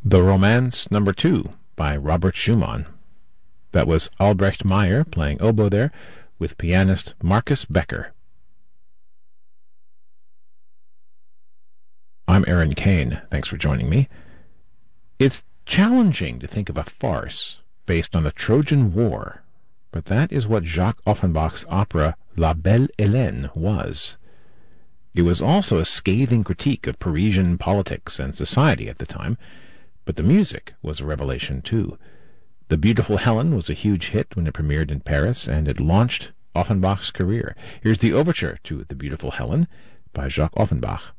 The Romance Number 2 by Robert Schumann. That was Albrecht Meyer playing oboe there with pianist Marcus Becker. I'm Aaron Kane. Thanks for joining me. It's challenging to think of a farce based on the Trojan War, but that is what Jacques Offenbach's opera La Belle Hélène was. It was also a scathing critique of Parisian politics and society at the time, but the music was a revelation too. The Beautiful Helen was a huge hit when it premiered in Paris, and it launched Offenbach's career. Here's the overture to The Beautiful Helen by Jacques Offenbach.